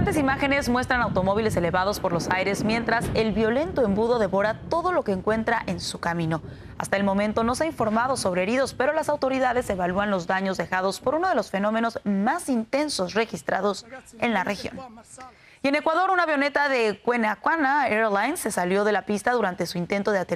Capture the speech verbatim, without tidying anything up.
Impactantes imágenes muestran automóviles elevados por los aires mientras el violento embudo devora todo lo que encuentra en su camino. Hasta el momento no se ha informado sobre heridos, pero las autoridades evalúan los daños dejados por uno de los fenómenos más intensos registrados en la región. Y en Ecuador, una avioneta de Quenaquana Airlines se salió de la pista durante su intento de aterrizar